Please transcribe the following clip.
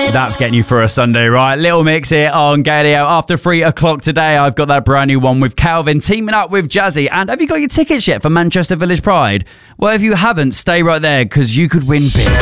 That's getting you for a Sunday, right? Little Mix here on Gadio. After 3 o'clock today, I've got that brand new one with Calvin teaming up with Jazzy. And have you got your tickets yet for Manchester Village Pride? Well, if you haven't, stay right there because you could win big.